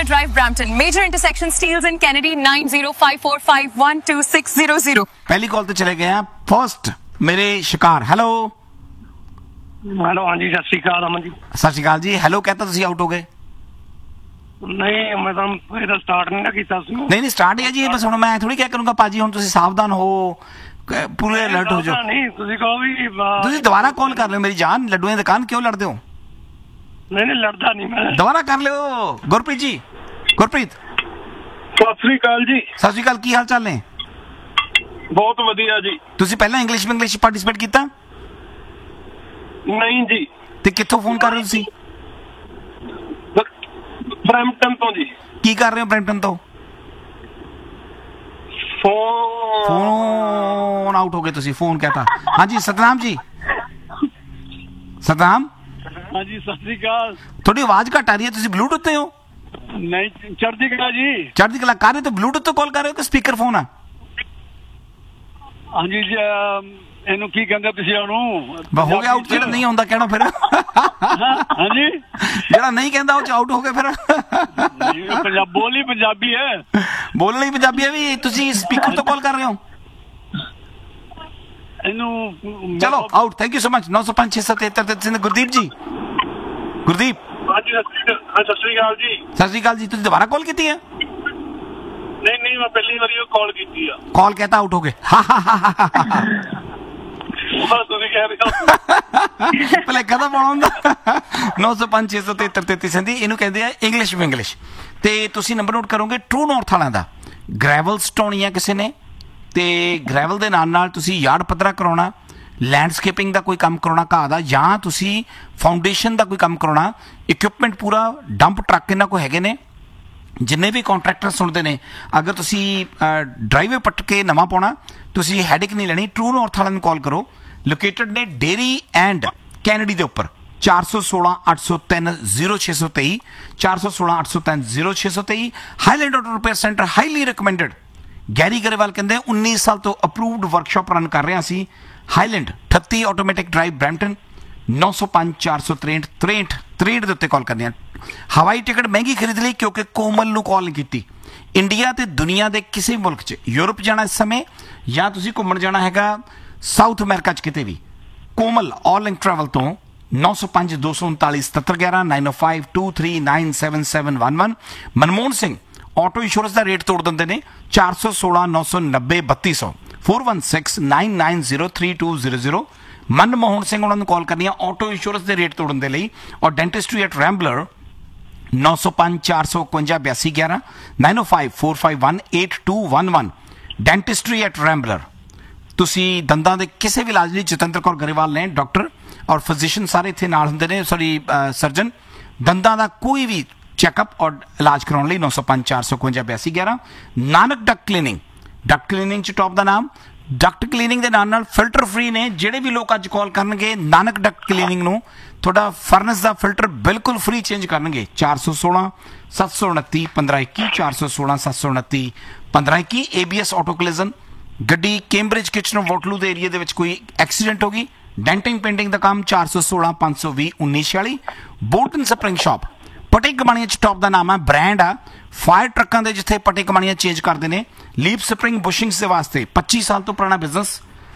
Drive, Brampton. Major intersection, Steeles and Kennedy, 9054512600. पहली call तो चले गए हैं फर्स्ट मेरे शिकार हेलो हाँ जी सत श्री अकाल अमन जी सत श्री अकाल जी हेलो कहता ਤੁਸੀਂ ਆਊਟ ਹੋ ਗਏ नहीं मैं तो ਇਹਦਾ ਸਟਾਰਟ ਨਹੀਂ ਨਾ ਕੀਤਾ ਸੀ नहीं स्टार्ट है जी बस ਹੁਣ ਮੈਂ ਥੋੜੀ ਕਿਆ ਕਰੂੰਗਾ ਪਾਜੀ ਹੁਣ ਤੁਸੀਂ ਸਾਵਧਾਨ ਹੋ ਪੂਰੇ ਅਲਰਟ ਹੋ ਜਾਓ ਨਹੀਂ ਤੁਸੀਂ ਕਹੋ ਵੀ ਤੁਸੀਂ ਦੁਬਾਰਾ ਕਾਲ ਕਰ ਲਿਓ ਮੇਰੀ ਜਾਨ ਲੱਡੂਆਂ ਦੀ ਦੁਕਾਨ ਕਿਉਂ ਲੜਦੇ ਹੋ ਨਹੀਂ ਲੜਦਾ ਨਹੀਂ ਮੈਂ ਦੁਬਾਰਾ ਕਰ ਲਿਓ ਗੁਰਪ੍ਰੀਤ ਜੀ ਗੁਰਪ੍ਰੀਤ ਸਤਿ ਸ੍ਰੀ ਅਕਾਲ ਜੀ ਸਤਿ ਸ਼੍ਰੀ ਅਕਾਲ ਕੀ ਹਾਲ ਚਾਲ ਨੇ ਬਹੁਤ ਵਧੀਆ ਜੀ ਤੁਸੀਂ ਪਹਿਲਾਂ ਇੰਗਲਿਸ਼ ਪਾਰਟਿਸਿਪੇਟ ਕੀਤਾ ਨਹੀਂ ਜੀ ਤੇ ਕਿੱਥੋਂ ਫੋਨ ਕਰ ਰਹੇ ਹੋ ਤੁਸੀਂ ਬ੍ਰੈਂਪਟਨ ਤੋਂ ਜੀ ਕੀ ਕਰ ਰਹੇ ਹੋ ਬ੍ਰੈਂਪਟਨ ਤੋਂ ਫੋਨ ਆਊਟ ਹੋ ਗਏ ਤੁਸੀਂ ਫੋਨ ਕਹਤਾ ਹਾਂਜੀ ਸਤਨਾਮ ਜੀ ਸਤਨਾਮ ਹਾਂਜੀ ਸਤਿ ਸ੍ਰੀ ਅਕਾਲ ਥੋੜੀ ਆਵਾਜ਼ ਘੱਟ ਆ ਰਹੀ ਹੈ ਤੁਸੀਂ ਬਲੂਟੁੱਥ ਤੇ ਹੋ ਨਹੀਂ ਚੜ੍ਹਦੀ ਕਲਾ ਜੀ ਚੜ੍ਹਦੀ ਕਲਾ ਕਰ ਰਹੇ ਹੋ ਬਲੂਟੁੱਥ ਤੋਂ ਕਾਲ ਕਰ ਰਹੇ ਹੋ ਕਿ ਸਪੀਕਰ ਫੋਨ ਆ ਹਾਂਜੀ ਇਹਨੂੰ ਕੀ ਕਹਿੰਦੇ ਤੁਸੀਂ ਉਹਨੂੰ ਹੋ ਗਿਆ ਆਊਟ ਜਿਹੜਾ ਨਹੀਂ ਆਉਂਦਾ ਕਹਿਣਾ ਫਿਰ ਹਾਂਜੀ ਜਿਹੜਾ ਨਹੀਂ ਕਹਿੰਦਾ ਉਹ ਚ ਆਊਟ ਹੋ ਗਏ ਫਿਰ ਬੋਲੀ ਪੰਜਾਬੀ ਹੈ ਬੋਲਣੀ ਪੰਜਾਬੀ ਹੈ ਵੀ ਤੁਸੀਂ ਸਪੀਕਰ ਤੋਂ ਕਾਲ ਕਰ ਰਹੇ ਹੋ ਇਹਨੂੰ ਚਲੋ out thank you so much 905-673 Gurdeep ਜੀ ਗੁਰਦੀਪ ਹਾਂਜੀ ਸਤਿ ਸ੍ਰੀ ਅਕਾਲ ਜੀ ਸਤਿ ਸ਼੍ਰੀ ਅਕਾਲ ਜੀ ਤੁਸੀਂ ਦੁਬਾਰਾ ਕਾਲ ਕੀਤੀ ਹੈ ਨਹੀਂ ਮੈਂ ਪਹਿਲੀ ਵਾਰੀ ਉਹ ਕਾਲ ਕੀਤੀ ਆ ਕਾਲ ਕਹਤਾ ਆਊਟ ਹੋ ਗਏ ਤੁਸੀਂ ਕਹਿ ਰਹੇ ਹੋ ਪਹਿਲੇ ਕਦਮ ਆਉਂਦਾ 905-673 ਇਹਨੂੰ ਕਹਿੰਦੇ ਆ ਇੰਗਲਿਸ਼ ਤੇ ਤੁਸੀਂ ਨੰਬਰ ਨੋਟ ਕਰੋਗੇ ਟਰੂ ਨਾਰਥ ਵਾਲਿਆਂ ਦਾ ਗ੍ਰੈਵਲ ਸਟੋਨੀ ਆ ਕਿਸੇ ਨੇ ਤੇ ਗ੍ਰੈਵਲ ਦੇ ਨਾਲ ਤੁਸੀਂ ਯਾਰਡ ਪੱਧਰਾ ਕਰਾਉਣਾ ਲੈਂਡਸਕੇਪਿੰਗ ਦਾ ਕੋਈ ਕੰਮ ਕਰਾਉਣਾ ਘਾਹ ਦਾ ਜਾਂ ਤੁਸੀਂ ਫਾਊਂਡੇਸ਼ਨ ਦਾ ਕੋਈ ਕੰਮ ਕਰਾਉਣਾ ਇਕਵਿਪਮੈਂਟ ਪੂਰਾ ਡੰਪ ਟਰੱਕ ਇਹਨਾਂ ਕੋਲ ਹੈਗੇ ਨੇ ਜਿੰਨੇ ਵੀ ਕੰਟਰੈਕਟਰ ਸੁਣਦੇ ਨੇ ਅਗਰ ਤੁਸੀਂ ਡਰਾਈਵੇ ਪੱਟ ਕੇ ਨਵਾਂ ਪਾਉਣਾ ਤੁਸੀਂ ਹੈਡਿਕ ਨਹੀਂ ਲੈਣੀ ਟਰੂ ਨਾਰਥ ਵਾਲਿਆਂ ਨੂੰ ਕਾਲ ਕਰੋ ਲੋਕੇਟਡ ਨੇ ਡੇਰੀ ਐਂਡ ਕੈਨੇਡੀ ਦੇ ਉੱਪਰ 416-803-0623 416-803-0623 Highland auto repair centre highly recommended Garry Grewal ਕਹਿੰਦੇ 19 ਸਾਲ ਤੋਂ ਅਪਰੂਵਡ ਵਰਕਸ਼ਾਪ ਰਨ ਕਰ ਰਹੇ ਸੀ ਹਾਈਲੈਂਡ 38 ਆਟੋਮੈਟਿਕ ਡਰਾਈਵ ਬ੍ਰੈਂਪਟਨ 905-463-63 ਦੇ ਉੱਤੇ ਕਾਲ ਕਰਨੀ ਆ ਹਵਾਈ ਟਿਕਟ ਮਹਿੰਗੀ ਖਰੀਦ ਲਈ ਕਿਉਂਕਿ ਕੋਮਲ ਨੂੰ ਕਾਲ ਨਹੀਂ ਕੀਤੀ ਇੰਡੀਆ ਤੇ ਦੁਨੀਆ ਦੇ ਕਿਸੇ ਮੁਲਕ 'ਚ ਯੂਰਪ ਜਾਣਾ ਇਸ ਸਮੇਂ ਜਾਂ ਤੁਸੀਂ ਘੁੰਮਣ ਜਾਣਾ ਹੈਗਾ ਸਾਊਥ ਅਮਰੀਕਾ 'ਚ ਕਿਤੇ ਵੀ ਕੋਮਲ ਆਲ ਇੰਕ ਟਰੈਵਲ ਤੋਂ 905-239-7711 905-239-7711 ਮਨਮੋਹਨ ਸਿੰਘ ਆਟੋ ਇੰਸ਼ੋਰੈਂਸ ਦਾ ਰੇਟ ਤੋੜ ਦਿੰਦੇ ਨੇ 416-990-3200 416-990-3200 ਮਨਮੋਹਨ ਸਿੰਘ ਉਹਨਾਂ ਨੂੰ ਕਾਲ ਕਰਨੀ ਆ ਆਟੋ ਇੰਸ਼ੋਰੈਂਸ ਦੇ ਰੇਟ ਤੋੜਨ ਦੇ ਲਈ ਔਰ ਡੈਂਟਿਸਟਰੀ ਐਟ ਰੈਂਬਲਰ 905-452-8211 905-451-8211 ਡੈਂਟਿਸਟਰੀ ਐਟ ਰੈਂਬਲਰ ਤੁਸੀਂ ਦੰਦਾਂ ਦੇ ਕਿਸੇ ਵੀ ਇਲਾਜ ਲਈ ਜਤਿੰਦਰ ਕੌਰ ਗਰੇਵਾਲ ਨੇ ਡਾਕਟਰ ਔਰ ਫਿਜ਼ੀਸ਼ੀਅਨ ਸਾਰੇ ਇੱਥੇ ਨਾਲ ਹੁੰਦੇ ਨੇ ਸਰਜਨ ਦੰਦਾਂ ਦਾ ਕੋਈ ਵੀ ਚੈੱਕਅਪ ਔਰ ਇਲਾਜ ਕਰਾਉਣ ਲਈ 905-452-8211 ਨਾਨਕ ਡਕਟ ਕਲੀਨਿੰਗ ਚ ਟੌਪ ਦਾ ਨਾਮ ਡਕਟ ਕਲੀਨਿੰਗ ਦੇ ਨਾਲ ਫਿਲਟਰ ਫ੍ਰੀ ਨੇ ਜਿਹੜੇ ਵੀ ਲੋਕ ਅੱਜ ਕਾਲ ਕਰਨਗੇ ਨਾਨਕ ਡਕਟ ਕਲੀਨਿੰਗ ਨੂੰ ਤੁਹਾਡਾ ਫਰਨਸ ਦਾ ਫਿਲਟਰ ਬਿਲਕੁਲ ਫ੍ਰੀ ਚੇਂਜ ਕਰਨਗੇ 416-729-1521 416-729-1521 ABS ਆਟੋ ਕਲੀਜ਼ਨ ਗੱਡੀ ਕੈਂਬਰਿਜ ਕਿਚਨਰ ਵਾਟਰਲੂ ਦੇ ਏਰੀਆ ਦੇ ਵਿੱਚ ਕੋਈ ਐਕਸੀਡੈਂਟ ਹੋ ਗਈ ਡੈਂਟਿੰਗ ਪੇਂਟਿੰਗ ਦਾ ਕੰਮ 416-520-1946 ਬੋਲਟਨ ਸਪਰਿੰਗ ਸ਼ਾਪ ਪਟੇ ਕਮਾਣੀਆਂ ਚ ਟੌਪ ਦਾ ਨਾਮ ਹੈ ਬ੍ਰਾਂਡ ਆ ਫਾਇਰ ਟਰੱਕਾਂ ਦੇ ਜਿੱਥੇ ਪਟੇ ਕਮਾਣੀਆਂ ਚੇਂਜ ਕਰਦੇ ਨੇ ਲੀਪ ਸਪਰਿੰਗ ਬੁਸ਼ਿੰਗਸ ਦੇ ਵਾਸਤੇ 25 ਸਾਲ ਤੋਂ ਪੁਰਾਣਾ ਬਿਜ਼ਨਸ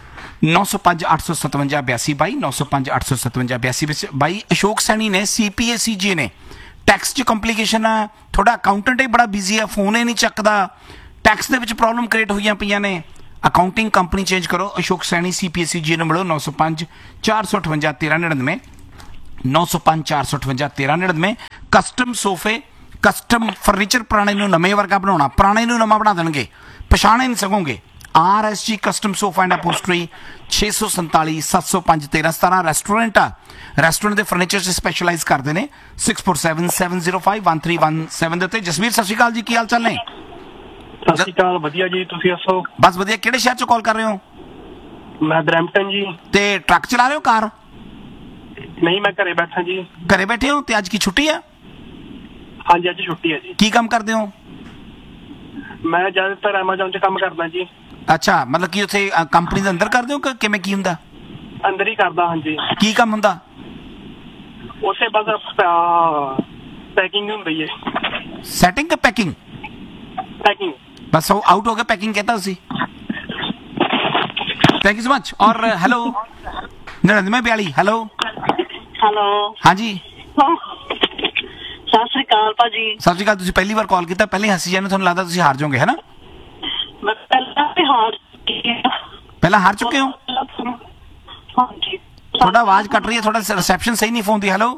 905-857-8222 905-857-8222 ਅਸ਼ੋਕ ਸੈਣੀ ਨੇ CPA-CGA ਨੇ ਟੈਕਸ 'ਚ ਕੰਪਲੀਕੇਸ਼ਨ ਆ ਤੁਹਾਡਾ ਅਕਾਊਂਟੈਂਟ ਹੀ ਬੜਾ ਬਿਜ਼ੀ ਆ ਫੋਨ ਹੀ ਨਹੀਂ ਚੱਕਦਾ ਟੈਕਸ ਦੇ ਵਿੱਚ ਪ੍ਰੋਬਲਮ ਕ੍ਰੀਏਟ ਹੋਈਆਂ ਪਈਆਂ ਨੇ ਅਕਾਊਂਟਿੰਗ ਕੰਪਨੀ ਚੇਂਜ ਕਰੋ ਅਸ਼ੋਕ ਸੈਣੀ CPA-CGA ਨੂੰ ਮਿਲੋ 905-458-1399 905-458-1399 ਕਸਟਮ ਸੋਫੇ ਕਸਟਮ ਫਰਨੀਚਰ ਪੁਰਾਣੇ ਨੂੰ ਨਵੇਂ ਵਰਗਾ ਬਣਾਉਣਾ ਪੁਰਾਣੇ ਨੂੰ ਨਵਾਂ ਬਣਾ ਦੇਣਗੇ ਪਛਾਣੇ ਨਹੀਂ ਸਕੋਗੇ RSG custom sofa and ਅਪੋਸਟਰੀ 647-705-1317 restaurant ਆ ਰੈਸਟੋਰੈਂਟ ਦੇ ਫਰਨੀਚਰ 'ਚ ਸਪੈਸ਼ਲਾਈਜ਼ ਕਰਦੇ ਨੇ 6477051317 ਦੇ ਉੱਤੇ ਜਸਵੀਰ ਸਤਿ ਸ਼੍ਰੀ ਅਕਾਲ ਜੀ ਕੀ ਹਾਲ ਚਾਲ ਨੇ ਸਤਿ ਸ਼੍ਰੀ ਅਕਾਲ ਵਧੀਆ ਜੀ ਤੁਸੀਂ ਦੱਸੋ ਬਸ ਵਧੀਆ ਕਿਹੜੇ ਸ਼ਹਿਰ 'ਚੋਂ ਕਾਲ ਕਰ ਰਹੇ ਹੋ ਮੈਂ ਬ੍ਰੈਂਪਟਨ ਜੀ ਤੇ ਟਰੱਕ ਚਲਾ ਰਹੇ ਹੋ ਕਾਰ ਨਹੀਂ ਮੈਂ ਘਰੇ ਬੈਠਾ ਜੀ ਘਰੇ ਬੈਠੇ ਹੋ ਤੇ ਅੱਜ ਕੀ ਛੁੱਟੀ ਆ ਹਾਂਜੀ ਅੱਜ ਛੁੱਟੀ ਹੈ ਜੀ ਕੀ ਕੰਮ ਕਰਦੇ ਹੋ ਮੈਂ ਜ਼ਿਆਦਾਤਰ ਐਮਾਜ਼ਨ 'ਚ ਕੰਮ ਕਰਦਾ ਜੀ ਅੱਛਾ ਮਤਲਬ ਕਿ ਉੱਥੇ ਕੰਪਨੀ ਦੇ ਅੰਦਰ ਕਰਦੇ ਹੋ ਕਿ ਕਿਵੇਂ ਕੀ ਹੁੰਦਾ ਅੰਦਰ ਹੀ ਕਰਦਾ ਹਾਂਜੀ ਕੀ ਕੰਮ ਹੁੰਦਾ ਉੱਥੇ ਬਸ ਪੈਕਿੰਗ ਹੁੰਦੀ ਹੈ ਸੈਟਿੰਗ ਕਿ ਪੈਕਿੰਗ? पैकिंग। बस आउट हो गया, पैकिंग कहता उसी। Thank you so much. और हेलो 9942, हेलो ਹੈਲੋ हाँ जी ਸਤਿ ਸ੍ਰੀ ਅਕਾਲ ਭਾਜੀ। ਸਤਿ ਸ਼੍ਰੀ ਅਕਾਲ। ਤੁਸੀਂ ਪਹਿਲੀ ਵਾਰ ਕਾਲ ਕੀਤਾ, ਪਹਿਲੇ ਹੱਸੀ ਜਾਂਦੇ, ਤੁਹਾਨੂੰ ਲੱਗਦਾ ਤੁਸੀਂ ਹਾਰ ਜਾਓਗੇ, ਹੈ ਨਾ? ਮੈਂ ਪਹਿਲਾਂ ਵੀ ਹਾਰ ਚੁੱਕੀ ਹਾਂ। ਪਹਿਲਾਂ ਹਾਰ ਚੁੱਕੇ ਹੋ? ਹਾਂਜੀ। ਤੁਹਾਡਾ ਆਵਾਜ਼ ਕੱਟ ਰਹੀ ਹੈ, ਤੁਹਾਡਾ ਰਿਸੈਪਸ਼ਨ ਸਹੀ ਨਹੀਂ ਫੋਨ ਦੀ। ਹੈਲੋ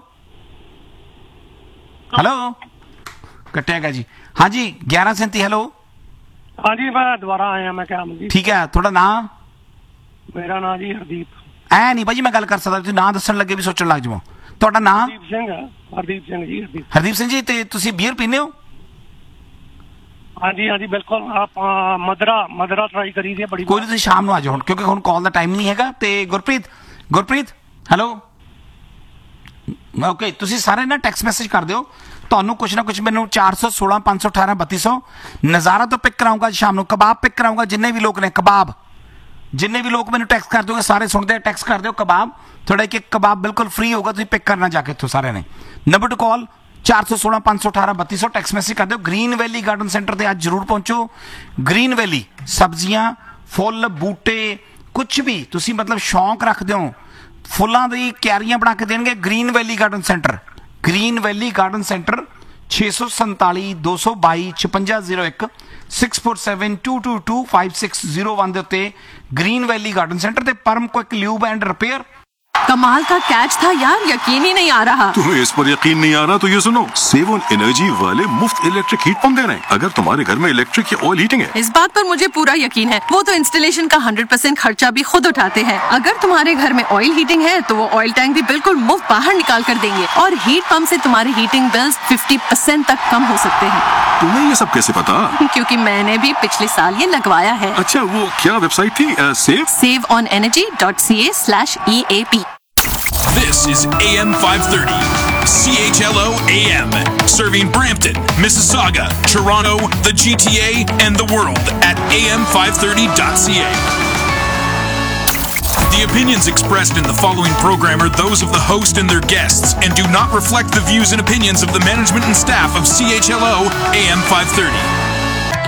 ਹੈਲੋ ਕੱਟਿਆ ਗਿਆ ਜੀ। हाँ जी 1137, हेलो। हाँ जी मैं दोबारा आया, मैं क्या जी? ठीक है, ਤੁਹਾਡਾ ਨਾਂ? मेरा नाम जी हरदीप। ਐ ਨਹੀਂ ਭਾਜੀ ਮੈਂ ਗੱਲ ਕਰ ਸਕਦਾ, ਤੁਸੀਂ ਨਾਂ ਦੱਸਣ ਲੱਗੇ ਵੀ ਸੋਚਣ ਲੱਗ ਜਾਵੋ। ਤੁਹਾਡਾ ਨਾਂ? हरदीप सिंह है, हरदीप सिंह जी, हरदीप। ਹਰਦੀਪ ਸਿੰਘ ਜੀ, ਤੇ ਤੁਸੀਂ ਬੀਅਰ ਪੀਂਦੇ ਹੋ? हाँ जी बिल्कुल। आप मदरा ट्राई करी थी बड़ी। ਕੋਈ ਨਹੀਂ, ਤੁਸੀਂ ਸ਼ਾਮ ਨੂੰ ਆ ਜਾਓ ਹੁਣ, ਕਿਉਂਕਿ ਹੁਣ ਕਾਲ ਦਾ ਟਾਈਮ ਨਹੀਂ ਹੈਗਾ। ਤੇ ਗੁਰਪ੍ਰੀਤ ਹੈਲੋ ਓਕੇ, ਤੁਸੀਂ ਸਾਰੇ ਨਾ ਟੈਕਸਟ ਮੈਸੇਜ ਕਰ ਦਿਓ, ਤੁਹਾਨੂੰ ਕੁਛ ਨਾ ਕੁਛ ਮੈਨੂੰ 416 518 3200 ਨਜ਼ਾਰਾ ਤੋਂ ਪਿਕ ਕਰਾਉਂਗਾ ਸ਼ਾਮ ਨੂੰ, ਕਬਾਬ ਪਿਕ ਕਰਾਉਂਗਾ। ਜਿੰਨੇ ਵੀ ਲੋਕ ਨੇ ਕਬਾਬ, ਜਿੰਨੇ ਵੀ ਲੋਕ ਮੈਨੂੰ ਟੈਕਸਟ ਕਰ ਦਿਓਗੇ, ਸਾਰੇ ਸੁਣਦੇ ਆ, ਟੈਕਸਟ ਕਰ ਦਿਓ ਕਬਾਬ, ਤੁਹਾਡਾ ਇੱਕ ਕਬਾਬ ਬਿਲਕੁਲ ਫ੍ਰੀ ਹੋਊਗਾ, ਤੁਸੀਂ ਪਿਕ ਕਰਨਾ ਜਾ ਕੇ ਇੱਥੋਂ ਸਾਰਿਆਂ ਨੇ। ਨੰਬਰ ਟੂ ਕਾਲ 416 518 3200, ਟੈਕਸਟ ਮੈਸੇਜ ਕਰ ਦਿਓ। ਗ੍ਰੀਨ ਵੈਲੀ ਗਾਰਡਨ ਸੈਂਟਰ ਤੇ ਅੱਜ ਜ਼ਰੂਰ ਪਹੁੰਚੋ। ਗ੍ਰੀਨ ਵੈਲੀ ਸਬਜ਼ੀਆਂ, ਫੁੱਲ, ਬੂਟੇ, ਕੁਛ ਵੀ ਤੁਸੀਂ ਮਤਲਬ ਸ਼ੌਂਕ ਰੱਖਦੇ ਹੋ, ਫੁੱਲਾਂ ਦੀ ਕਿਆਰੀਆਂ ਬਣਾ ਕੇ ਦੇਣਗੇ। ਗ੍ਰੀਨ ਵੈਲੀ ਗਾਰਡਨ ਸੈਂਟਰ, ਗ੍ਰੀਨ ਵੈਲੀ ਗਾਰਡਨ ਸੈਂਟਰ 647 222 5601 647 222 5601 ਦੇ ਉੱਤੇ ਗ੍ਰੀਨ ਵੈਲੀ ਗਾਰਡਨ ਸੈਂਟਰ ਤੇ ਪਰਮ ਕੁਇਕ ल्यूब एंड रिपेयर। कमाल का कैच था यार, यकीन ही नहीं आ रहा। तुम्हें इस पर यकीन नहीं आ रहा तो ये सुनो, सेव ऑन एनर्जी वाले मुफ्त इलेक्ट्रिक हीट पंप दे रहे हैं। अगर तुम्हारे घर में इलेक्ट्रिक या ऑयल हीटिंग है, इस बात पर मुझे पूरा यकीन है, वो तो इंस्टॉलेशन का 100% खर्चा भी खुद उठाते हैं। अगर तुम्हारे घर में ऑयल हीटिंग है तो वो ऑयल टैंक भी बिल्कुल मुफ्त बाहर निकाल कर देंगे, और हीट पंप से तुम्हारे हीटिंग बिल्स 50% तक कम हो सकते हैं। तुम्हें ये सब कैसे पता? क्योंकि मैंने भी पिछले साल ये लगवाया है। अच्छा, वो क्या वेबसाइट थी? saveonenergy.ca/EAP। This is AM 530, CHLO AM, serving Brampton, Mississauga, Toronto, the GTA, and the world at am530.ca. The opinions expressed in the following program are those of the host and their guests and do not reflect the views and opinions of the management and staff of CHLO AM 530.